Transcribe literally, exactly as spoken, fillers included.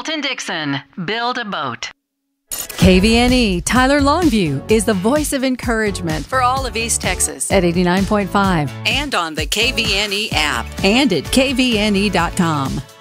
Bolton Dixon. Build a boat. K V N E Tyler Longview is the voice of encouragement for all of East Texas at eighty-nine point five and on the K V N E app and at K V N E dot com.